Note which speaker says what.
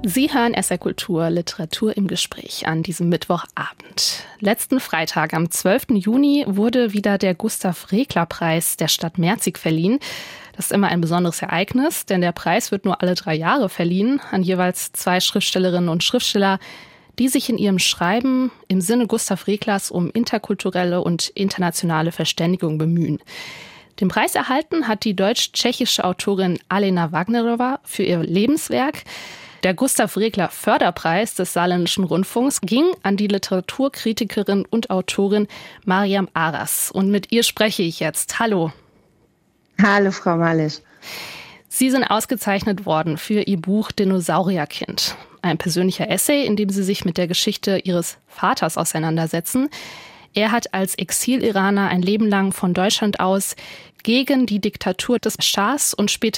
Speaker 1: Sie hören SR Kultur, Literatur im Gespräch an diesem Mittwochabend. Letzten Freitag, am 12. Juni, wurde wieder der Gustav-Regler-Preis der Stadt Merzig verliehen. Das ist immer ein besonderes Ereignis, denn der Preis wird nur alle 3 Jahre verliehen an jeweils 2 Schriftstellerinnen und Schriftsteller, die sich in ihrem Schreiben im Sinne Gustav Reglers um interkulturelle und internationale Verständigung bemühen. Den Preis erhalten hat die deutsch-tschechische Autorin Alena Wagnerová für ihr Lebenswerk. Der Gustav Regler Förderpreis des Saarländischen Rundfunks ging an die Literaturkritikerin und Autorin Mariam Aras. Und mit ihr spreche ich jetzt. Hallo.
Speaker 2: Hallo, Frau Malisch.
Speaker 1: Sie sind ausgezeichnet worden für Ihr Buch Dinosaurierkind. Ein persönlicher Essay, in dem Sie sich mit der Geschichte Ihres Vaters auseinandersetzen. Er hat als Exil-Iraner ein Leben lang von Deutschland aus gegen die Diktatur des Schahs und später